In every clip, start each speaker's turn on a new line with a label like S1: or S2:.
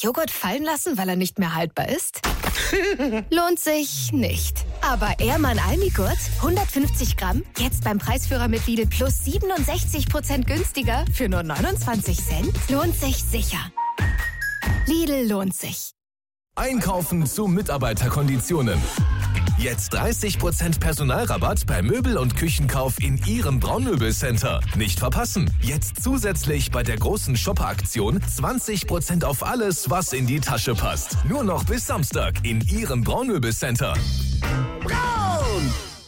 S1: Joghurt fallen lassen, weil er nicht mehr haltbar ist? Lohnt sich nicht. Aber Ehrmann Almigurt, 150 Gramm, jetzt beim Preisführer mit Lidl plus 67% günstiger für nur 29 Cent? Lohnt sich sicher. Lidl lohnt sich.
S2: Einkaufen zu Mitarbeiterkonditionen. Jetzt 30% Personalrabatt bei Möbel- und Küchenkauf in Ihrem Braunmöbelcenter. Nicht verpassen. Jetzt zusätzlich bei der großen Shopper-Aktion 20% auf alles, was in die Tasche passt. Nur noch bis Samstag in Ihrem Braunmöbelcenter.
S3: Braun!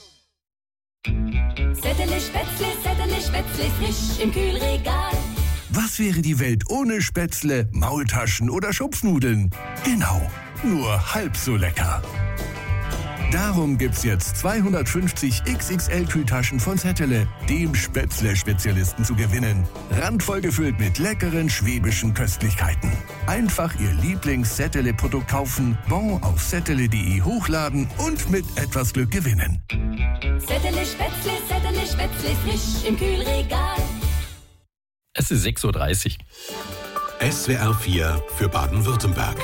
S4: Zettele Spätzle, frisch im Kühlregal.
S3: Was wäre die Welt ohne Spätzle, Maultaschen oder Schupfnudeln? Genau, nur halb so lecker. Darum gibt's jetzt 250 XXL-Kühltaschen von Zettele, dem Spätzle-Spezialisten, zu gewinnen. Randvoll gefüllt mit leckeren schwäbischen Köstlichkeiten. Einfach Ihr Lieblings-Zettele-Produkt kaufen, Bon auf zettele.de hochladen und mit etwas Glück gewinnen.
S4: Zettele Spätzle, frisch im Kühlregal.
S5: Es ist 6:30 Uhr.
S6: SWR 4 für Baden-Württemberg.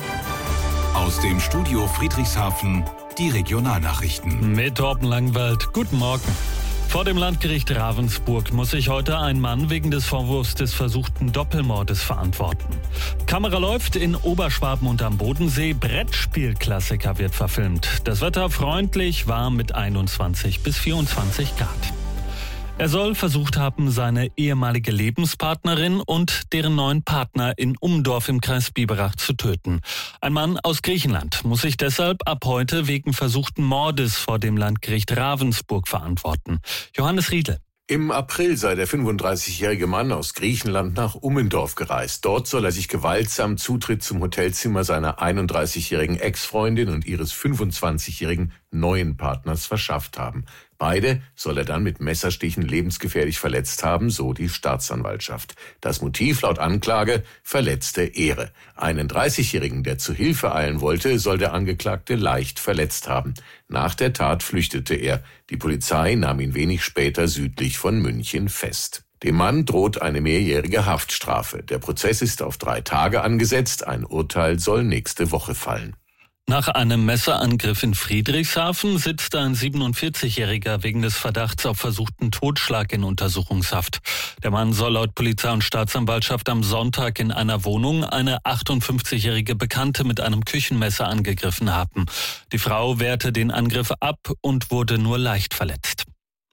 S6: Aus dem Studio Friedrichshafen die Regionalnachrichten.
S5: Mit Torben Langwald. Guten Morgen. Vor dem Landgericht Ravensburg muss sich heute ein Mann wegen des Vorwurfs des versuchten Doppelmordes verantworten. Kamera läuft in Oberschwaben und am Bodensee. Brettspielklassiker wird verfilmt. Das Wetter freundlich, warm mit 21 bis 24 Grad. Er soll versucht haben, seine ehemalige Lebenspartnerin und deren neuen Partner in Umdorf im Kreis Biberach zu töten. Ein Mann aus Griechenland muss sich deshalb ab heute wegen versuchten Mordes vor dem Landgericht Ravensburg verantworten. Johannes Riedle.
S7: Im April sei der 35-jährige Mann aus Griechenland nach Ummendorf gereist. Dort soll er sich gewaltsam Zutritt zum Hotelzimmer seiner 31-jährigen Ex-Freundin und ihres 25-jährigen neuen Partners verschafft haben. Beide soll er dann mit Messerstichen lebensgefährlich verletzt haben, so die Staatsanwaltschaft. Das Motiv laut Anklage: verletzte Ehre. Einen 30-jährigen, der zu Hilfe eilen wollte, soll der Angeklagte leicht verletzt haben. Nach der Tat flüchtete er. Die Polizei nahm ihn wenig später südlich von München fest. Dem Mann droht eine mehrjährige Haftstrafe. Der Prozess ist auf 3 Tage angesetzt. Ein Urteil soll nächste Woche fallen.
S5: Nach einem Messerangriff in Friedrichshafen sitzt ein 47-Jähriger wegen des Verdachts auf versuchten Totschlag in Untersuchungshaft. Der Mann soll laut Polizei und Staatsanwaltschaft am Sonntag in einer Wohnung eine 58-jährige Bekannte mit einem Küchenmesser angegriffen haben. Die Frau wehrte den Angriff ab und wurde nur leicht verletzt.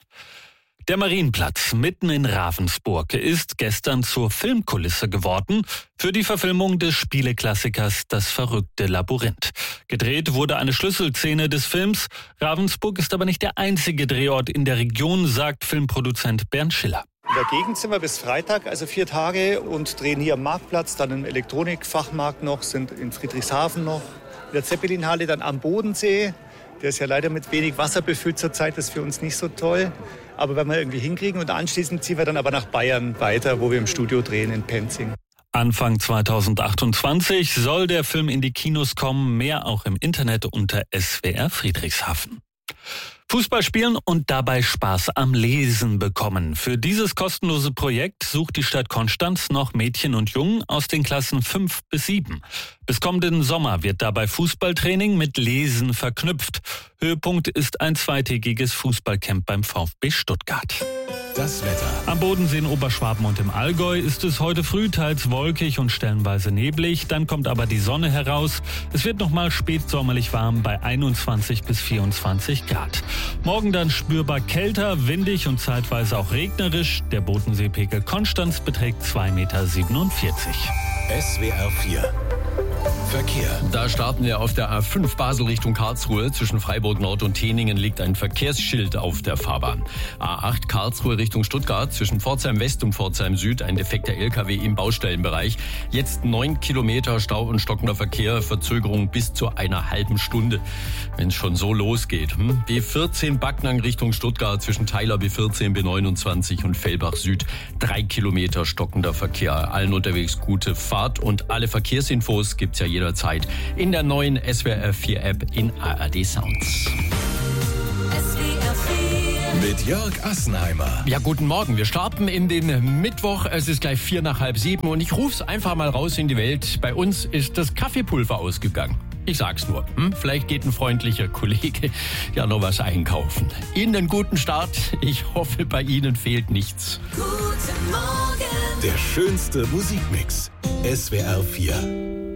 S5: Der Marienplatz mitten in Ravensburg ist gestern zur Filmkulisse geworden für die Verfilmung des Spieleklassikers Das verrückte Labyrinth. Gedreht wurde eine Schlüsselszene des Films. Ravensburg ist aber nicht der einzige Drehort in der Region, sagt Filmproduzent Bernd Schiller.
S8: In der Gegend sind wir bis Freitag, also 4 Tage, und drehen hier am Marktplatz, dann im Elektronikfachmarkt noch, sind in Friedrichshafen noch, in der Zeppelinhalle, dann am Bodensee. Der ist ja leider mit wenig Wasser befüllt zurzeit, das ist für uns nicht so toll. Aber werden wir irgendwie hinkriegen, und anschließend ziehen wir dann aber nach Bayern weiter, wo wir im Studio drehen in Penzing.
S5: Anfang 2028 soll der Film in die Kinos kommen, mehr auch im Internet unter SWR Friedrichshafen. Fußball spielen und dabei Spaß am Lesen bekommen. Für dieses kostenlose Projekt sucht die Stadt Konstanz noch Mädchen und Jungen aus den Klassen 5 bis 7. Bis kommenden Sommer wird dabei Fußballtraining mit Lesen verknüpft. Höhepunkt ist ein 2-tägiges Fußballcamp beim VfB Stuttgart.
S6: Das Wetter.
S5: Am Bodensee in Oberschwaben und im Allgäu ist es heute früh teils wolkig und stellenweise neblig. Dann kommt aber die Sonne heraus. Es wird nochmal spätsommerlich warm bei 21 bis 24 Grad. Morgen dann spürbar kälter, windig und zeitweise auch regnerisch. Der Bodenseepegel Konstanz beträgt 2,47 Meter.
S6: SWR 4 Verkehr.
S5: Da starten wir auf der A5 Basel Richtung Karlsruhe. Zwischen Freiburg Nord und Teningen liegt ein Verkehrsschild auf der Fahrbahn. A8 Karlsruhe Richtung Stuttgart. Zwischen Pforzheim West und Pforzheim Süd ein defekter LKW im Baustellenbereich. Jetzt 9 Kilometer Stau und stockender Verkehr. Verzögerung bis zu einer halben Stunde, wenn es schon so losgeht. B14 Backnang Richtung Stuttgart. Zwischen Theiler B14, B29 und Fellbach Süd 3 Kilometer stockender Verkehr. Allen unterwegs gute Fahrt, und alle Verkehrsinfos gibt's ja jederzeit in der neuen SWR 4 App in ARD Sounds.
S4: SWR 4
S6: mit Jörg Assenheimer.
S9: Ja, guten Morgen. Wir starten in den Mittwoch. Es ist gleich 6:45 und ich ruf's einfach mal raus in die Welt. Bei uns ist das Kaffeepulver ausgegangen. Ich sag's nur. Vielleicht geht ein freundlicher Kollege ja noch was einkaufen. Ihnen einen guten Start. Ich hoffe, bei Ihnen fehlt nichts.
S4: Guten Morgen.
S6: Der schönste Musikmix. SWR 4.